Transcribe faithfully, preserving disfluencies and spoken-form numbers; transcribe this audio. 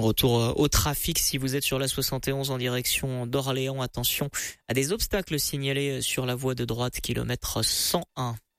Retour au trafic si vous êtes sur la soixante et onze en direction d'Orléans. Attention à des obstacles signalés sur la voie de droite, kilomètre cent un.